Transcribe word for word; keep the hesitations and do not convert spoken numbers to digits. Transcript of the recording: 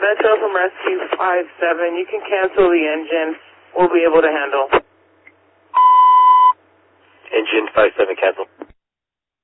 Metro from Rescue five seven, you can cancel the engine. We'll be able to handle. Engine five seven cancel.